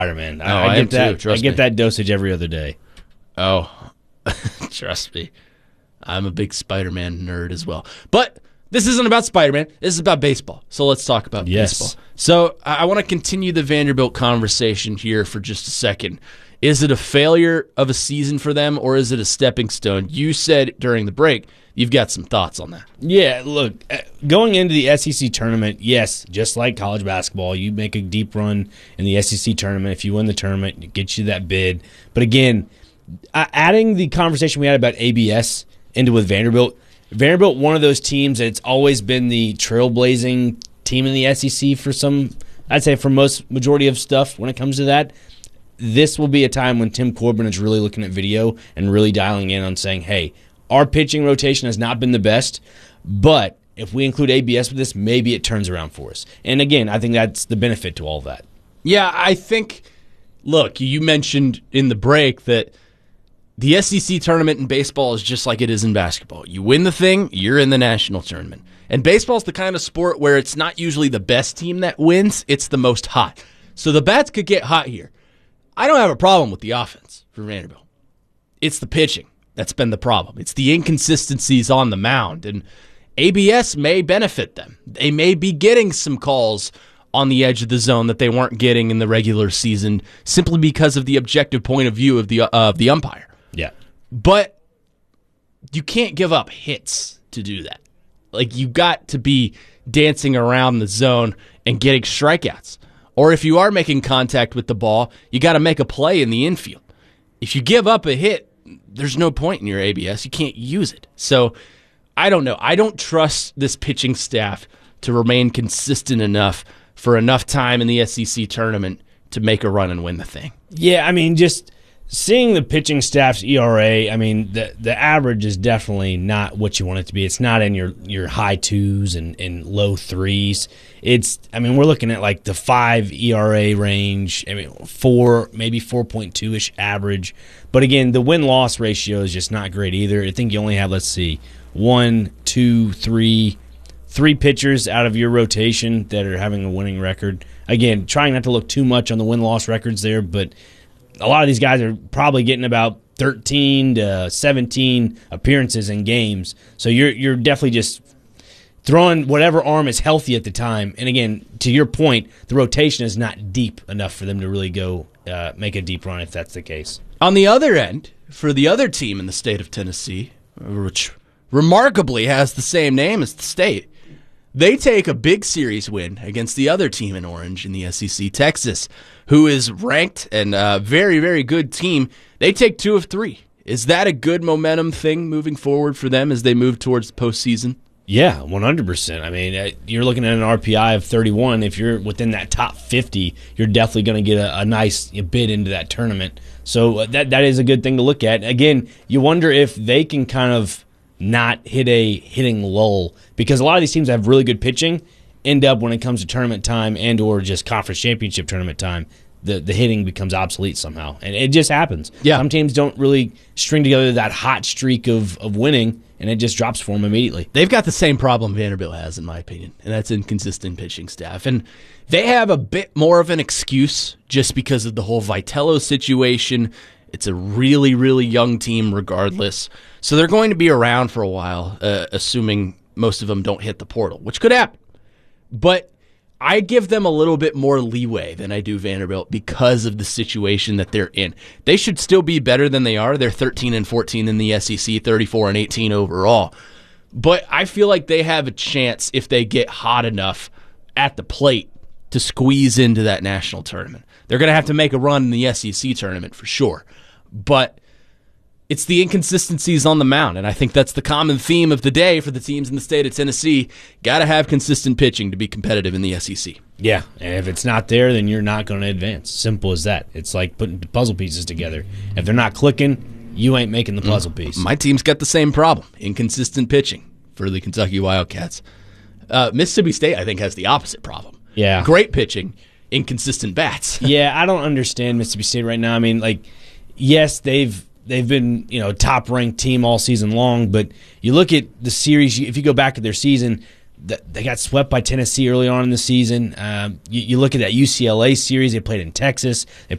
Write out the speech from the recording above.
Spider-Man. I get that. too, I get that dosage every other day. Oh, trust me. I'm a big Spider-Man nerd as well. But this isn't about Spider-Man. This is about baseball. So let's talk about baseball. So I want to continue the Vanderbilt conversation here for just a second. Is it a failure of a season for them, or is it a stepping stone? You said during the break you've got some thoughts on that. Yeah, look, going into the SEC tournament, yes, just like college basketball, you make a deep run in the SEC tournament. If you win the tournament, it gets you that bid. But again, adding the conversation we had about ABS into with Vanderbilt, one of those teams that it's always been the trailblazing team in the SEC for I'd say for majority of stuff when it comes to that. This will be a time when Tim Corbin is really looking at video and really dialing in on saying, hey, our pitching rotation has not been the best, but if we include ABS with this, maybe it turns around for us. And again, I think that's the benefit to all of that. Yeah, I think, look, you mentioned in the break that the SEC tournament in baseball is just like it is in basketball. You win the thing, you're in the national tournament. And baseball is the kind of sport where it's not usually the best team that wins, it's the most hot. So the bats could get hot here. I don't have a problem with the offense for Vanderbilt. It's the pitching that's been the problem. It's the inconsistencies on the mound, and ABS may benefit them. They may be getting some calls on the edge of the zone that they weren't getting in the regular season simply because of the objective point of view of the umpire. Yeah. But you can't give up hits to do that. Like, you got to be dancing around the zone and getting strikeouts. Or if you are making contact with the ball, you got to make a play in the infield. If you give up a hit, there's no point in your ABS. You can't use it. So I don't know. I don't trust this pitching staff to remain consistent enough for enough time in the SEC tournament to make a run and win the thing. Yeah, I mean, just seeing the pitching staff's ERA, I mean, the average is definitely not what you want it to be. It's not in your high twos and low threes. We're looking at like the 5 ERA range. I mean, 4, maybe 4.2-ish average. But again, the win-loss ratio is just not great either. I think you only have, 1, 2, 3 pitchers out of your rotation that are having a winning record. Again, trying not to look too much on the win-loss records there, but a lot of these guys are probably getting about 13 to 17 appearances in games. So you're definitely just throwing whatever arm is healthy at the time. And again, to your point, the rotation is not deep enough for them to really go make a deep run if that's the case. On the other end, for the other team in the state of Tennessee, which remarkably has the same name as the state, they take a big series win against the other team in orange in the SEC, Texas, who is ranked and a very, very good team. They take 2 of 3. Is that a good momentum thing moving forward for them as they move towards the postseason? Yeah, 100%. I mean, you're looking at an RPI of 31. If you're within that top 50, you're definitely going to get a nice bid into that tournament. So that is a good thing to look at. Again, you wonder if they can kind of not hit a hitting lull, because a lot of these teams that have really good pitching end up, when it comes to tournament time and or just conference championship tournament time, the hitting becomes obsolete somehow. And it just happens. Yeah. Some teams don't really string together that hot streak of winning, and it just drops for them immediately. They've got the same problem Vanderbilt has, in my opinion, and that's inconsistent pitching staff. And they have a bit more of an excuse just because of the whole Vitello situation. It's a really, really young team regardless. So they're going to be around for a while, assuming most of them don't hit the portal, which could happen. But I give them a little bit more leeway than I do Vanderbilt because of the situation that they're in. They should still be better than they are. They're 13-14 in the SEC, 34-18 overall. But I feel like they have a chance if they get hot enough at the plate to squeeze into that national tournament. They're going to have to make a run in the SEC tournament for sure. But it's the inconsistencies on the mound, and I think that's the common theme of the day for the teams in the state of Tennessee. Got to have consistent pitching to be competitive in the SEC. Yeah, and if it's not there, then you're not going to advance. Simple as that. It's like putting puzzle pieces together. If they're not clicking, you ain't making the puzzle piece. My team's got the same problem, inconsistent pitching for the Kentucky Wildcats. Mississippi State, I think, has the opposite problem. Yeah. Great pitching, inconsistent bats. Yeah, I don't understand Mississippi State right now. I mean, yes, they've been, a top-ranked team all season long, but you look at the series, if you go back to their season, they got swept by Tennessee early on in the season. You look at that UCLA series they played in Texas. They